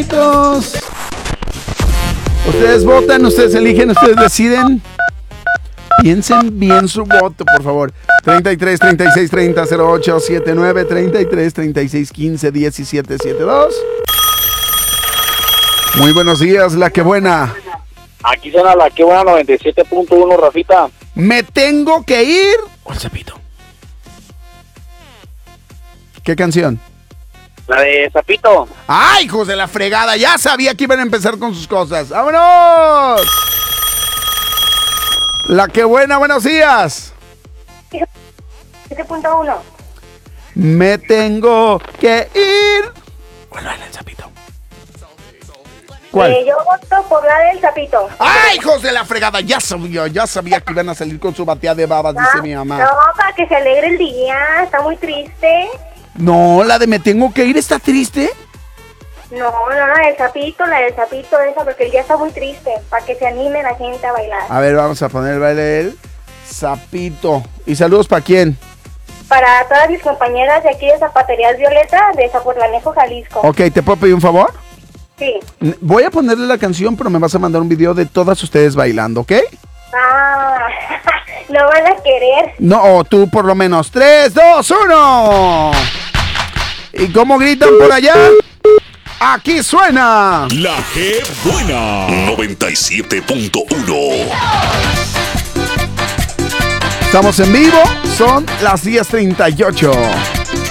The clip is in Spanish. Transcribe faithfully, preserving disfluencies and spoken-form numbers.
bonitos. Ustedes votan, ustedes eligen, ustedes deciden. Piensen bien su voto, por favor. treinta y tres, treinta y seis, treinta, cero ocho, setenta y nueve, treinta y tres, treinta y seis, quince, diecisiete, setenta y dos. Muy buenos días, la que buena. Aquí suena la que buena noventa y siete punto uno, Rafita. Me tengo que ir. O el Zapito. ¿Qué canción? La de Zapito. ¡Ay, hijos de la fregada! Ya sabía que iban a empezar con sus cosas. ¡Vámonos! La que buena, buenos días. siete punto uno. Me tengo que ir. ¿Cuál era el Zapito? ¿Cuál? Eh, yo voto por la del Zapito. ¡Ay, hijos de la fregada! Ya sabía, ya sabía que iban a salir con su batea de babas, dice mi mamá. No, para que se alegre el día. Está muy triste. No, la de me tengo que ir está triste. No, no, la del Zapito, la del Zapito esa, porque el día está muy triste. Para que se anime la gente a bailar. A ver, vamos a poner el baile del Zapito. ¿Y saludos para quién? Para todas mis compañeras de aquí de Zapaterías Violeta, de Zapotlanejo, Jalisco. Ok, ¿te puedo pedir un favor? Sí. Voy a ponerle la canción, pero me vas a mandar un video de todas ustedes bailando, ¿ok? Ah, no van a querer. No, o tú por lo menos. tres, dos, uno. ¿Y cómo gritan por allá? Aquí suena La que buena noventa y siete punto uno. Estamos en vivo, son las diez treinta y ocho.